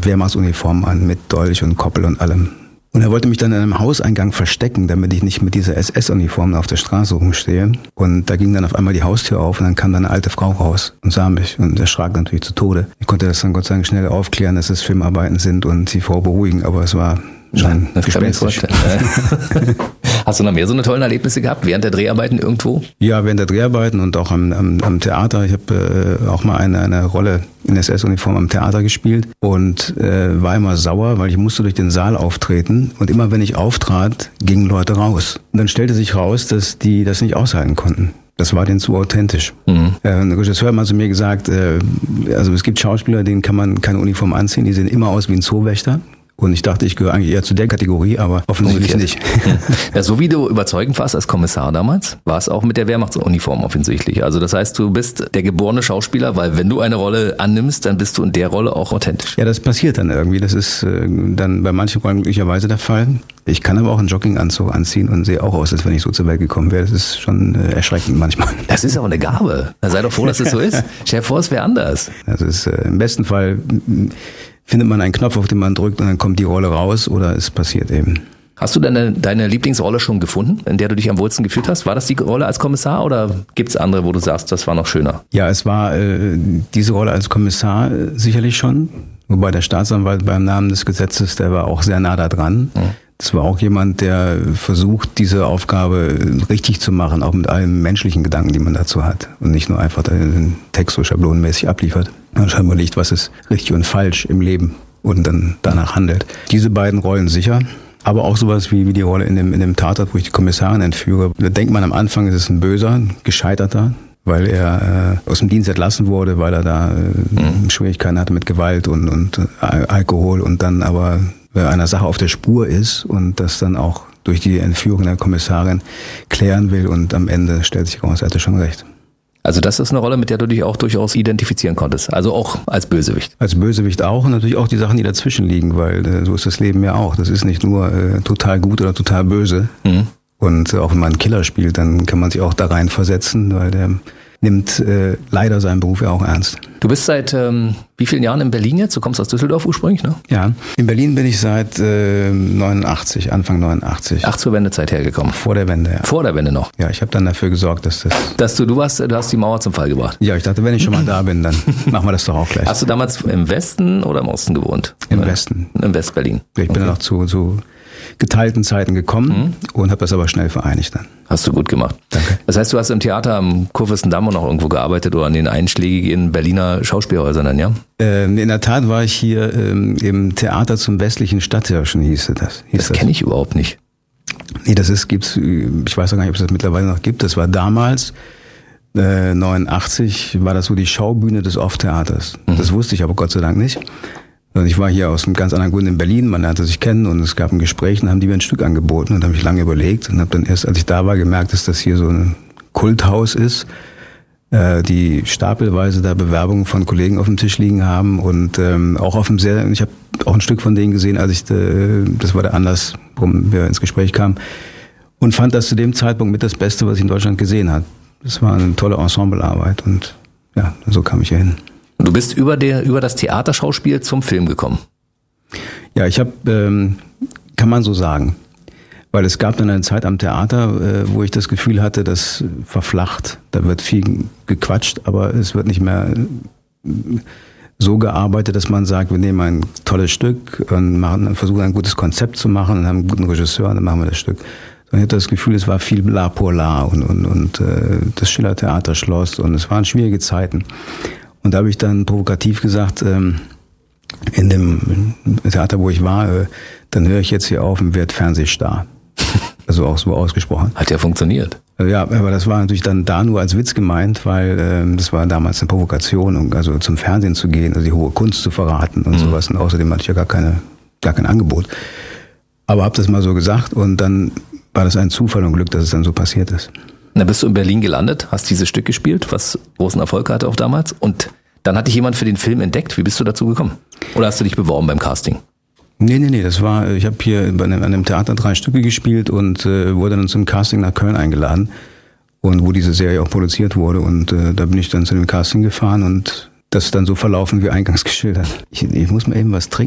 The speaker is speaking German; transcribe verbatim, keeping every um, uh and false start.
Wehrmachtsuniform an mit Dolch und Koppel und allem. Und er wollte mich dann in einem Hauseingang verstecken, damit ich nicht mit dieser S S-Uniform auf der Straße rumstehe. Und da ging dann auf einmal die Haustür auf und dann kam da eine alte Frau raus und sah mich und erschrak natürlich zu Tode. Ich konnte das dann Gott sei Dank schnell aufklären, dass es Filmarbeiten sind und die Frau beruhigen, aber es war schon das gespenstisch. Hast du noch mehr so eine tollen Erlebnisse gehabt während der Dreharbeiten irgendwo? Ja, während der Dreharbeiten und auch am, am, am Theater. Ich habe äh, auch mal eine, eine Rolle in S S-Uniform am Theater gespielt und äh, war immer sauer, weil ich musste durch den Saal auftreten und immer wenn ich auftrat, gingen Leute raus. Und dann stellte sich raus, dass die das nicht aushalten konnten. Das war denen zu authentisch. Mhm. Äh, ein Regisseur hat mal zu mir gesagt, äh, also es gibt Schauspieler, denen kann man keine Uniform anziehen, die sehen immer aus wie ein Zoowächter. Und ich dachte, ich gehöre eigentlich eher zu der Kategorie, aber offensichtlich nicht. Ja, so wie du überzeugend warst als Kommissar damals, war es auch mit der Wehrmachtsuniform offensichtlich. Also das heißt, du bist der geborene Schauspieler, weil wenn du eine Rolle annimmst, dann bist du in der Rolle auch authentisch. Ja, das passiert dann irgendwie. Das ist äh, dann bei manchen Rollen glücklicherweise der Fall. Ich kann aber auch einen Jogginganzug anziehen und sehe auch aus, als wenn ich so zur Welt gekommen wäre. Das ist schon äh, erschreckend manchmal. Das ist aber eine Gabe. Dann sei doch froh, dass es so ist. Stell dir vor, es wäre anders. Also ist, äh, im besten Fall findet man einen Knopf, auf den man drückt und dann kommt die Rolle raus oder es passiert eben. Hast du deine, deine Lieblingsrolle schon gefunden, in der du dich am wohlsten gefühlt hast? War das die Rolle als Kommissar oder gibt es andere, wo du sagst, das war noch schöner? Ja, es war äh, diese Rolle als Kommissar äh, sicherlich schon. Wobei der Staatsanwalt beim Namen des Gesetzes, der war auch sehr nah da dran. Mhm. Das war auch jemand, der versucht, diese Aufgabe richtig zu machen, auch mit allen menschlichen Gedanken, die man dazu hat. Und nicht nur einfach den Text so schablonenmäßig abliefert. Man schon überlegt, was ist richtig und falsch im Leben und dann danach handelt. Diese beiden Rollen sicher. Aber auch sowas wie, wie die Rolle in dem, in dem Tatort, wo ich die Kommissarin entführe. Da denkt man am Anfang, es ist ein Böser, ein Gescheiterter, weil er äh, aus dem Dienst entlassen wurde, weil er da äh, mhm. Schwierigkeiten hatte mit Gewalt und, und äh, Alkohol und dann aber einer Sache auf der Spur ist und das dann auch durch die Entführung der Kommissarin klären will und am Ende stellt sich raus, er hatte schon recht. Also das ist eine Rolle, mit der du dich auch durchaus identifizieren konntest, also auch als Bösewicht. Als Bösewicht auch und natürlich auch die Sachen, die dazwischen liegen, weil äh, so ist das Leben ja auch. Das ist nicht nur äh, total gut oder total böse. Mhm. Und äh, auch wenn man einen Killer spielt, dann kann man sich auch da rein versetzen, weil der nimmt äh, leider seinen Beruf ja auch ernst. Du bist seit ähm, wie vielen Jahren in Berlin jetzt? Du kommst aus Düsseldorf ursprünglich, ne? Ja, in Berlin bin ich seit äh, neunundachtzig, Anfang neunundachtzig. Ach, zur Wendezeit hergekommen? Vor der Wende, ja. Vor der Wende noch? Ja, ich habe dann dafür gesorgt, dass das... Dass du, du warst, du hast die Mauer zum Fall gebracht? Ja, ich dachte, wenn ich schon mal da bin, dann machen wir das doch auch gleich. Hast du damals im Westen oder im Osten gewohnt? Im Westen. Im West-Berlin? Ja, ich bin okay. dann auch zu, zu geteilten Zeiten gekommen mhm. und habe das aber schnell vereinigt dann. Hast du gut gemacht. Danke. Das heißt, du hast im Theater am Kurfürstendamm noch irgendwo gearbeitet oder an den einschlägigen Berliner Schauspielhäusern dann, ja? Ähm, in der Tat war ich hier ähm, im Theater zum westlichen Stadthirschen, hieß das. Hieß das kenne ich überhaupt nicht. Nee, das ist, gibt's, ich weiß auch gar nicht, ob es das mittlerweile noch gibt. Das war damals, äh, neunundachtzig, war das so die Schaubühne des Off-Theaters. Mhm. Das wusste ich aber Gott sei Dank nicht. Ich war hier aus einem ganz anderen Grund in Berlin, man lernte sich kennen und es gab ein Gespräch und haben die mir ein Stück angeboten und habe ich lange überlegt und habe dann erst, als ich da war, gemerkt, dass das hier so ein Kulthaus ist, äh, die stapelweise da Bewerbungen von Kollegen auf dem Tisch liegen haben und ähm, auch auf dem sehr, ich habe auch ein Stück von denen gesehen, als ich, äh, das war der Anlass, warum wir ins Gespräch kamen und fand das zu dem Zeitpunkt mit das Beste, was ich in Deutschland gesehen habe. Das war eine tolle Ensemblearbeit und ja, so kam ich hier hin. Du bist über der über das Theaterschauspiel zum Film gekommen. Ja, ich habe, ähm, kann man so sagen, weil es gab dann eine Zeit am Theater, äh, wo ich das Gefühl hatte, das verflacht. Da wird viel gequatscht, aber es wird nicht mehr so gearbeitet, dass man sagt, wir nehmen ein tolles Stück und machen, versuchen ein gutes Konzept zu machen und haben einen guten Regisseur und dann machen wir das Stück. Ich hatte das Gefühl, es war viel la pour la und, und, und äh, das Schiller-Theater schloss und es waren schwierige Zeiten. Und da habe ich dann provokativ gesagt, ähm, in dem Theater, wo ich war, äh, dann höre ich jetzt hier auf und werde Fernsehstar. Also auch so ausgesprochen. Hat ja funktioniert. Ja, aber das war natürlich dann da nur als Witz gemeint, weil ähm, das war damals eine Provokation, um also zum Fernsehen zu gehen, also die hohe Kunst zu verraten und mhm. sowas. Und außerdem hatte ich ja gar keine, gar kein Angebot. Aber habe das mal so gesagt und dann war das ein Zufall und Glück, dass es dann so passiert ist. Dann bist du in Berlin gelandet, hast dieses Stück gespielt, was großen Erfolg hatte auch damals. Und dann hat dich jemand für den Film entdeckt. Wie bist du dazu gekommen? Oder hast du dich beworben beim Casting? Nee, nee, nee, das war, ich habe hier bei einem, an einem Theater drei Stücke gespielt und äh, wurde dann zum Casting nach Köln eingeladen. Und wo diese Serie auch produziert wurde. Und äh, da bin ich dann zu dem Casting gefahren und das ist dann so verlaufen wie eingangs geschildert. Ich, ich muss mal eben was trinken.